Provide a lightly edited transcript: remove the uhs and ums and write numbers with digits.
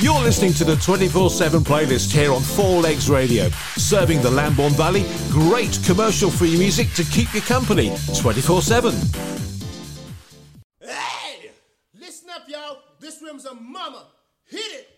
You're listening to the 24/7 playlist here on Four Legs Radio, serving the Lambourne Valley. Great commercial-free music to keep you company 24/7. Hey! Listen up, y'all. This room's a mama. Hit it!